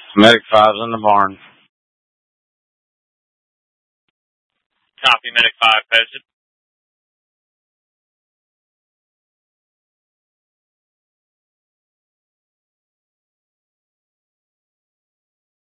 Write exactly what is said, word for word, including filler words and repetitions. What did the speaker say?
Medic five's in the barn. Copy, Medic five posted.